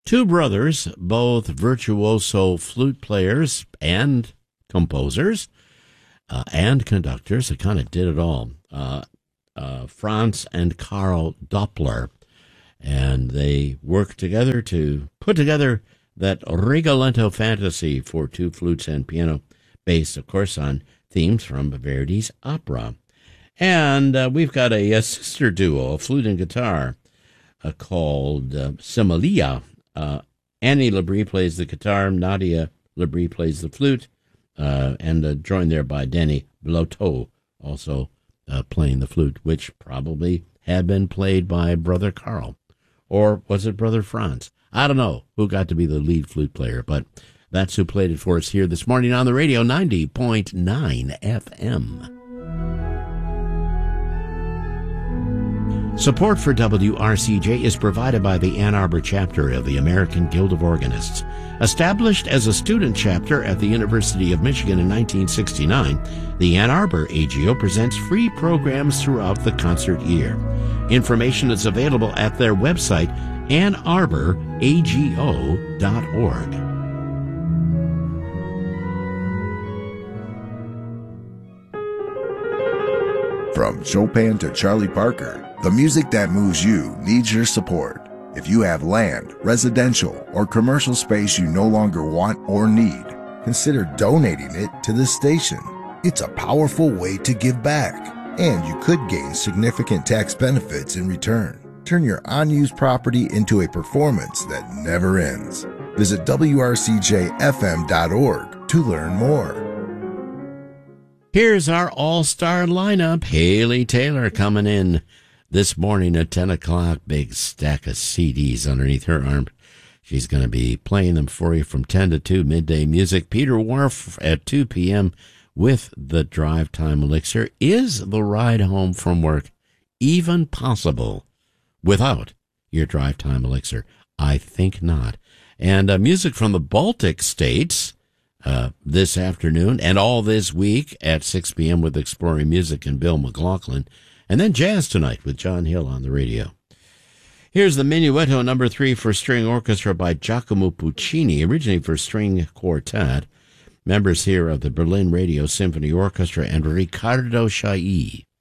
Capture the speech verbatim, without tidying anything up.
Two brothers, both virtuoso flute players and composers uh, and conductors. They kind of did it all. Uh, uh, Franz and Karl Doppler. And they worked together to put together that Rigoletto Fantasy for two flutes and piano, based, of course, on themes from Verdi's opera. And uh, we've got a, a sister duo, a flute and guitar, uh, called uh, Similia. Uh, Annie Labrie plays the guitar, Nadia Labrie plays the flute, uh, and uh, joined there by Danny Bloteau, also uh, playing the flute, which probably had been played by Brother Karl. Or was it Brother Franz? I don't know who got to be the lead flute player, but that's who played it for us here this morning on the radio, ninety point nine F M. Support for W R C J is provided by the Ann Arbor chapter of the American Guild of Organists. Established as a student chapter at the University of Michigan in nineteen sixty-nine, the Ann Arbor A G O presents free programs throughout the concert year. Information is available at their website, ann arbor a g o dot org. From Chopin to Charlie Parker, the music that moves you needs your support. If you have land, residential, or commercial space you no longer want or need, consider donating it to the station. It's a powerful way to give back, and you could gain significant tax benefits in return. Turn your unused property into a performance that never ends. Visit W R C J F M dot org to learn more. Here's our all-star lineup. Haley Taylor coming in this morning at ten o'clock. Big stack of C Ds underneath her arm. She's going to be playing them for you from ten to two, midday music. Peter Wharf at two p.m. with the Drive Time Elixir. Is the ride home from work even possible without your Drive Time Elixir? I think not. And uh, music from the Baltic states uh, this afternoon and all this week at six p.m. with Exploring Music and Bill McLaughlin. And then jazz tonight with John Hill on the radio. Here's the Minuetto number three for string orchestra by Giacomo Puccini, originally for string quartet. Members here of the Berlin Radio Symphony Orchestra and Riccardo Chailly.